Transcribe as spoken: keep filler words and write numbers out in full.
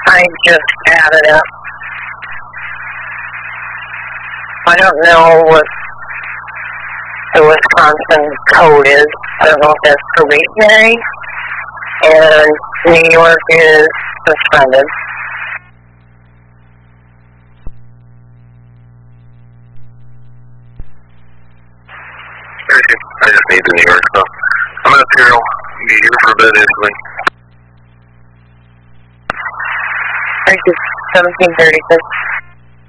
I just added up. I don't know what the Wisconsin code is. I don't know if that's probationary. And New York is suspended. I just need the New York stuff. I'm in Imperial. Be here for a bit, actually. seventeen thirty-six.